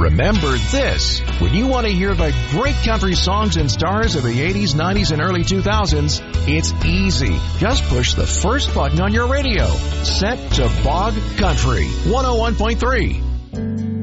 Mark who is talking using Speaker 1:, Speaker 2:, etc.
Speaker 1: remember this. When you want to hear the great country songs and stars of the 80s, 90s, and early 2000s, it's easy. Just push the first button on your radio. Set to Bog Country 101.3.